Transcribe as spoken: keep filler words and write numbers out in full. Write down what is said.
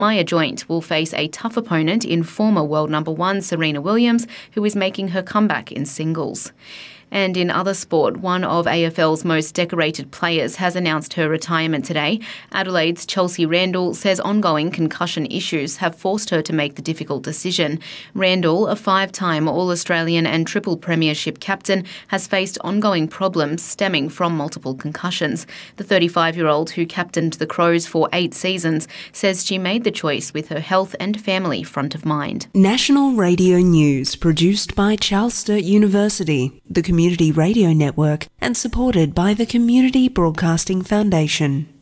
Maya Joint will face a tough opponent in former world number one Serena Williams, who is making her comeback in singles. And in other sport, one of A F L's most decorated players has announced her retirement today. Adelaide's Chelsea Randall says ongoing concussion issues have forced her to make the difficult decision. Randall, a five-time All-Australian and triple premiership captain, has faced ongoing problems stemming from multiple concussions. The thirty-five-year-old, who captained the Crows for eight seasons, says she made the choice with her health and family front of mind. National Radio News, produced by Charles Sturt University, the Community Radio Network, and supported by the Community Broadcasting Foundation.